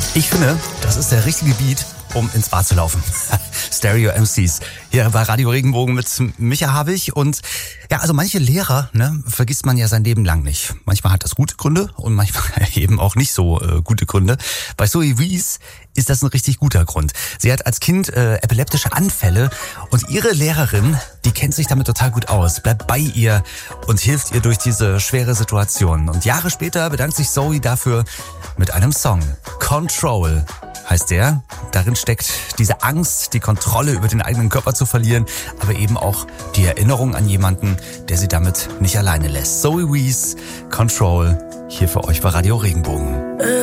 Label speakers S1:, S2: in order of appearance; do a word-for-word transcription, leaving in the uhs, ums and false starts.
S1: Ich finde, das ist der richtige Beat, um ins Bad zu laufen. Stereo M Cs. Hier bei Radio Regenbogen mit Micha Habich. Und ja, also manche Lehrer, ne, vergisst man ja sein Leben lang nicht. Manchmal hat das gute Gründe und manchmal eben auch nicht so äh, gute Gründe. Bei Zoe Wies ist das ein richtig guter Grund. Sie hat als Kind äh, epileptische Anfälle und ihre Lehrerin, die kennt sich damit total gut aus, bleibt bei ihr und hilft ihr durch diese schwere Situation. Und Jahre später bedankt sich Zoe dafür mit einem Song. Control heißt der. Darin steckt diese Angst, die Kontrolle über den eigenen Körper zu verlieren, aber eben auch die Erinnerung an jemanden, der sie damit nicht alleine lässt. Zoe Wies, Control, hier für euch bei Radio Regenbogen.